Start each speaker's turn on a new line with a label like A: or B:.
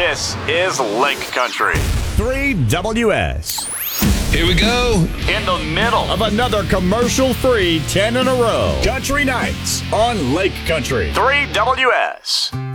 A: This is Lake Country.
B: 3WS.
C: Here we go.
A: In the middle
B: Of another commercial-free 10 in a row. Country Nights on Lake Country.
A: 3WS.